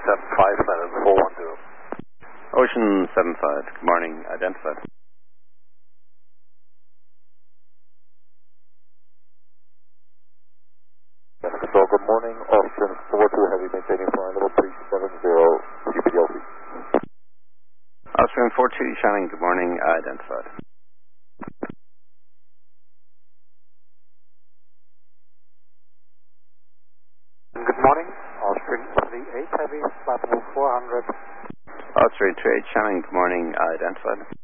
75, Silent 410. Ocean 75, good morning, identified. Control, good morning, Ocean 42 Heavy, maintaining flying level 370, QPDLC. Austrian 42, Shannon, good morning, identified. Good morning, Austrian 38 Heavy, flight level 400. Austrian 28, Shannon, good morning, identified.